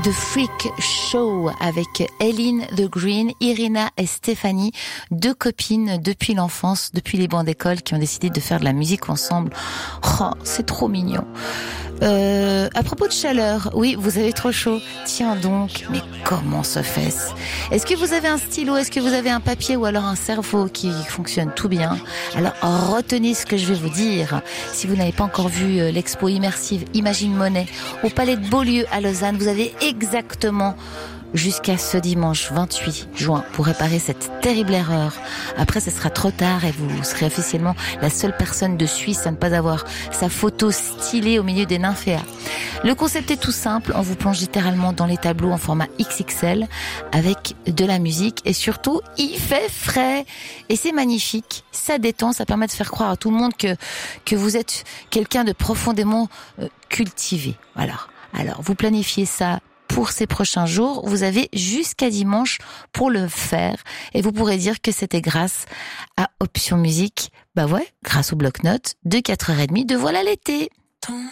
The Freak Show avec Eileen the Green, Irina et Stéphanie, deux copines depuis l'enfance, depuis les bancs d'école qui ont décidé de faire de la musique ensemble. Oh, c'est trop mignon. À propos de chaleur, oui, vous avez trop chaud. Tiens donc, mais comment se fait-ce ? Est-ce que vous avez un stylo ? Est-ce que vous avez un papier ou alors un cerveau qui fonctionne tout bien ? Alors retenez ce que je vais vous dire. Si vous n'avez pas encore vu l'expo immersive Imagine Monnaie au Palais de Beaulieu à Lausanne, vous avez exactement jusqu'à ce dimanche 28 juin pour réparer cette terrible erreur. Après, ce sera trop tard et vous serez officiellement la seule personne de Suisse à ne pas avoir sa photo stylée au milieu des nymphéas. Le concept est tout simple, on vous plonge littéralement dans les tableaux en format XXL avec de la musique et surtout, il fait frais et c'est magnifique, ça détend, ça permet de faire croire à tout le monde que vous êtes quelqu'un de profondément cultivé. Voilà. Alors, vous planifiez ça pour ces prochains jours, vous avez jusqu'à dimanche pour le faire et vous pourrez dire que c'était grâce à Option Musique. Bah ouais, grâce au bloc-notes de 4h30 de Voilà l'été.